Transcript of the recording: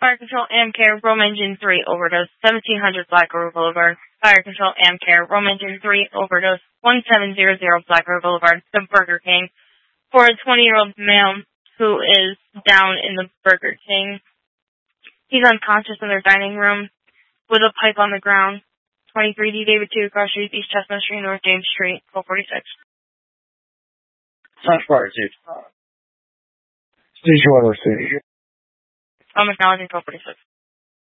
Fire Control Amcare, Rome Engine 3 overdose, 1700 Black River Boulevard. Fire Control Amcare, Rome Engine 3 overdose, 1700 Black River Boulevard, the Burger King. For a 20-year-old male who is down in the Burger King. He's unconscious in their dining room with a pipe on the ground. 23D David 2, Cross Street, East Chestnut Street, North James Street, 1246. Sounds far, dude. Station 106. I'm acknowledging 1246.